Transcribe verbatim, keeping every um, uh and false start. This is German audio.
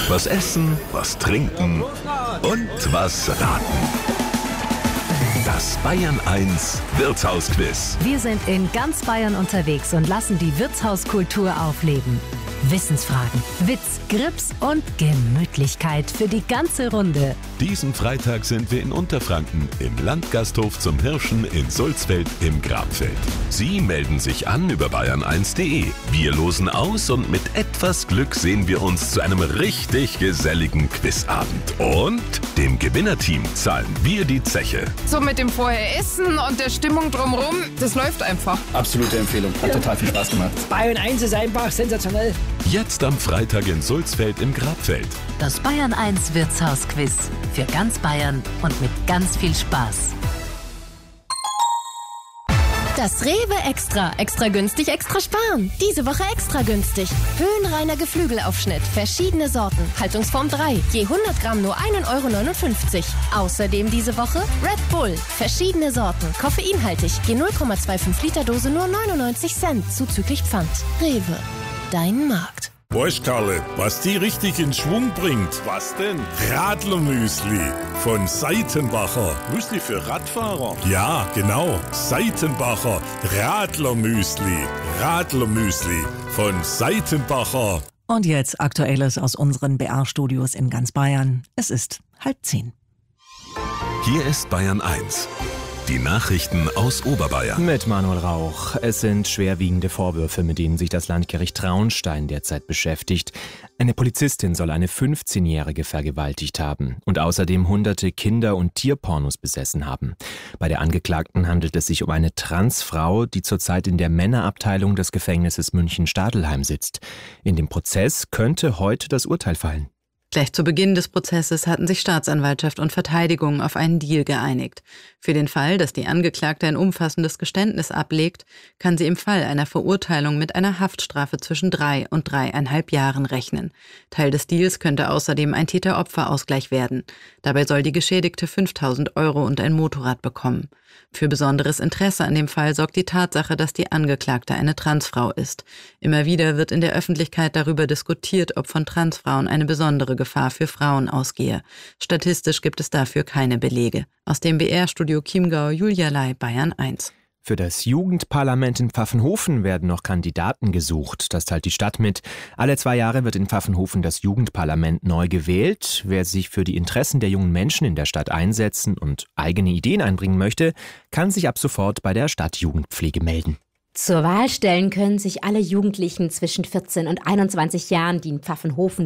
Was essen, was trinken und was raten. Das Bayern eins Wirtshausquiz. Wir sind in ganz Bayern unterwegs und lassen die Wirtshauskultur aufleben. Wissensfragen, Witz, Grips und Gemütlichkeit für die ganze Runde. Diesen Freitag sind wir in Unterfranken im Landgasthof zum Hirschen in Sulzfeld im Grabfeld. Sie melden sich an über bayern eins punkt de. Wir losen aus und mit etwas Glück sehen wir uns zu einem richtig geselligen Quizabend. Und dem Gewinnerteam zahlen wir die Zeche. So mit dem vorher Essen und der Stimmung drumherum, das läuft einfach. Absolute Empfehlung, hat total viel Spaß gemacht. Bayern eins ist einfach sensationell. Jetzt am Freitag in Sulzfeld im Grabfeld. Das Bayern eins Wirtshausquiz. Für ganz Bayern und mit ganz viel Spaß. Das Rewe Extra. Extra günstig, extra sparen. Diese Woche extra günstig. Höhenreiner Geflügelaufschnitt. Verschiedene Sorten. Haltungsform drei. Je hundert Gramm nur ein Euro neunundfünfzig. Außerdem diese Woche Red Bull. Verschiedene Sorten. Koffeinhaltig. Je null Komma fünfundzwanzig Liter Dose nur neunundneunzig Cent. Zuzüglich Pfand. Rewe. Dein Markt. Weißt Karle, was die richtig in Schwung bringt? Was denn? Radlermüsli von Seitenbacher. Müsli für Radfahrer? Ja, genau. Seitenbacher Radlermüsli. Radlermüsli von Seitenbacher. Und jetzt Aktuelles aus unseren B R-Studios in ganz Bayern. Es ist halb zehn. Hier ist Bayern eins. Die Nachrichten aus Oberbayern. Mit Manuel Rauch. Es sind schwerwiegende Vorwürfe, mit denen sich das Landgericht Traunstein derzeit beschäftigt. Eine Polizistin soll eine fünfzehnjährige vergewaltigt haben und außerdem hunderte Kinder- und Tierpornos besessen haben. Bei der Angeklagten handelt es sich um eine Transfrau, die zurzeit in der Männerabteilung des Gefängnisses München-Stadelheim sitzt. In dem Prozess könnte heute das Urteil fallen. Gleich zu Beginn des Prozesses hatten sich Staatsanwaltschaft und Verteidigung auf einen Deal geeinigt. Für den Fall, dass die Angeklagte ein umfassendes Geständnis ablegt, kann sie im Fall einer Verurteilung mit einer Haftstrafe zwischen drei und dreieinhalb Jahren rechnen. Teil des Deals könnte außerdem ein Täter-Opfer-Ausgleich werden. Dabei soll die Geschädigte fünftausend Euro und ein Motorrad bekommen. Für besonderes Interesse an dem Fall sorgt die Tatsache, dass die Angeklagte eine Transfrau ist. Immer wieder wird in der Öffentlichkeit darüber diskutiert, ob von Transfrauen eine besondere Gefahr für Frauen ausgehe. Statistisch gibt es dafür keine Belege. Aus dem B R-Studio Chiemgau, Julia Lai, Bayern eins. Für das Jugendparlament in Pfaffenhofen werden noch Kandidaten gesucht. Das teilt die Stadt mit. Alle zwei Jahre wird in Pfaffenhofen das Jugendparlament neu gewählt. Wer sich für die Interessen der jungen Menschen in der Stadt einsetzen und eigene Ideen einbringen möchte, kann sich ab sofort bei der Stadtjugendpflege melden. Zur Wahl stellen können sich alle Jugendlichen zwischen vierzehn und einundzwanzig Jahren, die in Pfaffenhofen